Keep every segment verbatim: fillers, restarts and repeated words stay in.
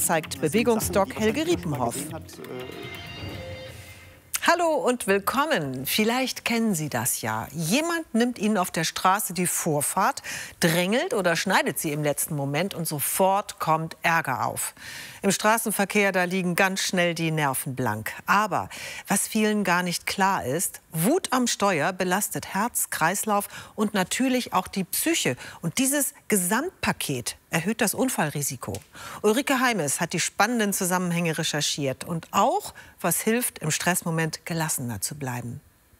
zeigt Bewegungsdoc Helge Riepenhoff. Hallo und willkommen. Vielleicht kennen Sie das ja. Jemand nimmt Ihnen auf der Straße die Vorfahrt, drängelt oder schneidet Sie im letzten Moment und sofort kommt Ärger auf. Im Straßenverkehr, da liegen ganz schnell die Nerven blank. Aber was vielen gar nicht klar ist, Wut am Steuer belastet Herz, Kreislauf und natürlich auch die Psyche. Und dieses Gesamtpaket erhöht das Unfallrisiko. Ulrike Heimes hat die spannenden Zusammenhänge recherchiert und auch, was hilft, im Stressmoment gelassener zu bleiben.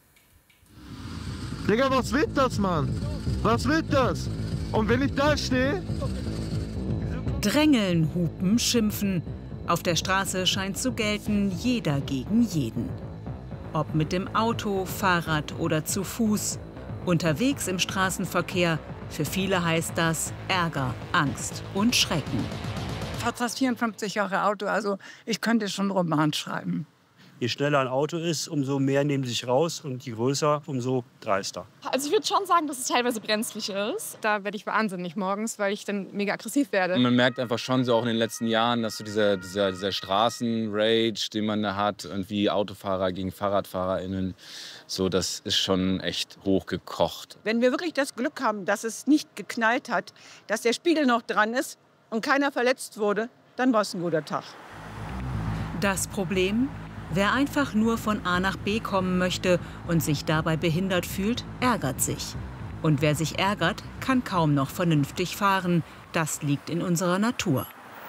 Digga, was wird das, Mann? Was wird das? Und wenn ich da stehe? Drängeln, hupen, schimpfen. Auf der Straße scheint zu gelten, jeder gegen jeden. Ob mit dem Auto, Fahrrad oder zu Fuß. Unterwegs im Straßenverkehr, für viele heißt das Ärger, Angst und Schrecken. Ich fahre fast vierundfünfzig Jahre Auto, also ich könnte schon einen Roman schreiben. Je schneller ein Auto ist, umso mehr nehmen sie sich raus und je größer, umso dreister. Also ich würde schon sagen, dass es teilweise brenzlig ist. Da werde ich wahnsinnig morgens, weil ich dann mega aggressiv werde. Man merkt einfach schon so auch in den letzten Jahren, dass so dieser, dieser, dieser Straßenrage, den man da hat, irgendwie Autofahrer gegen FahrradfahrerInnen, so, das ist schon echt hochgekocht. Wenn wir wirklich das Glück haben, dass es nicht geknallt hat, dass der Spiegel noch dran ist und keiner verletzt wurde, dann war es ein guter Tag. Das Problem? Wer einfach nur von A nach B kommen möchte und sich dabei behindert fühlt, ärgert sich. Und wer sich ärgert, kann kaum noch vernünftig fahren. Das liegt in unserer Natur.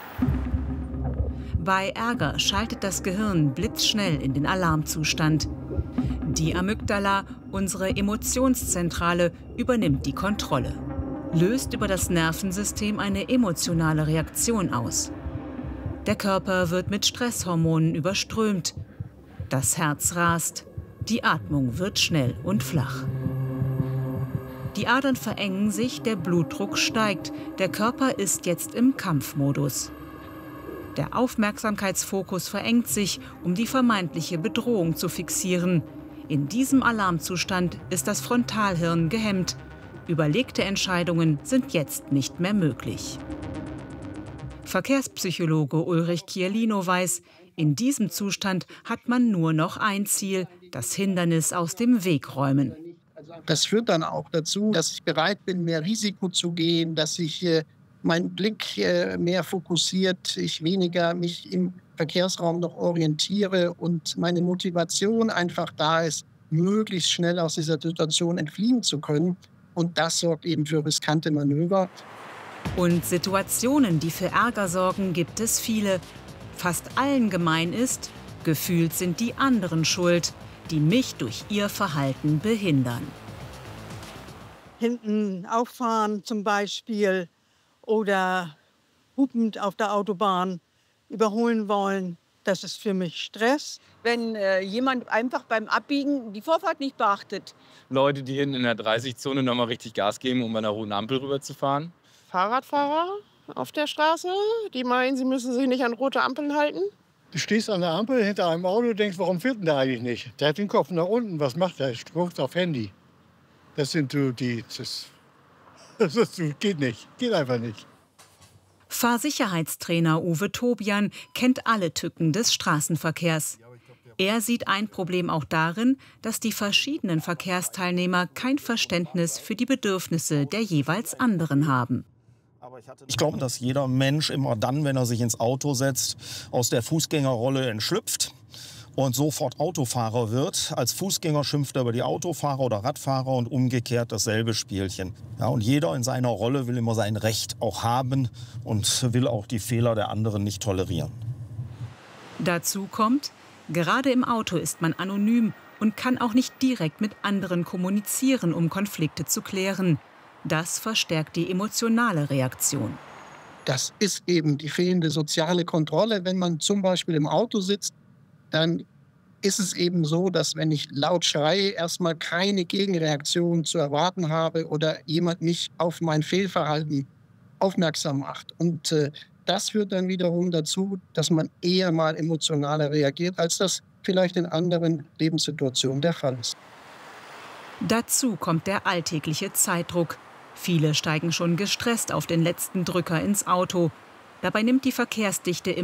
Bei Ärger schaltet das Gehirn blitzschnell in den Alarmzustand. Die Amygdala, unsere Emotionszentrale, übernimmt die Kontrolle, löst über das Nervensystem eine emotionale Reaktion aus. Der Körper wird mit Stresshormonen überströmt. Das Herz rast, die Atmung wird schnell und flach. Die Adern verengen sich, der Blutdruck steigt. Der Körper ist jetzt im Kampfmodus. Der Aufmerksamkeitsfokus verengt sich, um die vermeintliche Bedrohung zu fixieren. In diesem Alarmzustand ist das Frontalhirn gehemmt. Überlegte Entscheidungen sind jetzt nicht mehr möglich. Verkehrspsychologe Ulrich Chiellino weiß, in diesem Zustand hat man nur noch ein Ziel, das Hindernis aus dem Weg räumen. Das führt dann auch dazu, dass ich bereit bin, mehr Risiko zu gehen, dass ich äh, meinen Blick äh, mehr fokussiert, ich weniger mich im Verkehrsraum noch orientiere und meine Motivation einfach da ist, möglichst schnell aus dieser Situation entfliehen zu können. Und das sorgt eben für riskante Manöver. Und Situationen, die für Ärger sorgen, gibt es viele. Fast allen gemein ist, gefühlt sind die anderen schuld, die mich durch ihr Verhalten behindern. Hinten auffahren zum Beispiel oder hupend auf der Autobahn überholen wollen, das ist für mich Stress. Wenn äh, jemand einfach beim Abbiegen die Vorfahrt nicht beachtet. Leute, die hinten in der dreißig-Zone noch mal richtig Gas geben, um bei einer roten Ampel rüberzufahren. Fahrradfahrer auf der Straße, die meinen, sie müssen sich nicht an rote Ampeln halten. Du stehst an der Ampel hinter einem Auto und denkst, warum fährt denn der eigentlich nicht? Der hat den Kopf nach unten, was macht er? Er guckt auf Handy. Das sind so die, das, das ist, geht nicht, geht einfach nicht. Fahrsicherheitstrainer Uwe Tobian kennt alle Tücken des Straßenverkehrs. Er sieht ein Problem auch darin, dass die verschiedenen Verkehrsteilnehmer kein Verständnis für die Bedürfnisse der jeweils anderen haben. Ich glaube, dass jeder Mensch immer dann, wenn er sich ins Auto setzt, aus der Fußgängerrolle entschlüpft und sofort Autofahrer wird. Als Fußgänger schimpft er über die Autofahrer oder Radfahrer und umgekehrt dasselbe Spielchen. Ja, und jeder in seiner Rolle will immer sein Recht auch haben und will auch die Fehler der anderen nicht tolerieren. Dazu kommt, gerade im Auto ist man anonym und kann auch nicht direkt mit anderen kommunizieren, um Konflikte zu klären. Das verstärkt die emotionale Reaktion. Das ist eben die fehlende soziale Kontrolle. Wenn man zum Beispiel im Auto sitzt, dann ist es eben so, dass wenn ich laut schreie, erstmal keine Gegenreaktion zu erwarten habe oder jemand mich auf mein Fehlverhalten aufmerksam macht. Und äh, das führt dann wiederum dazu, dass man eher mal emotionaler reagiert, als das vielleicht in anderen Lebenssituationen der Fall ist. Dazu kommt der alltägliche Zeitdruck. Viele steigen schon gestresst auf den letzten Drücker ins Auto. Dabei nimmt die Verkehrsdichte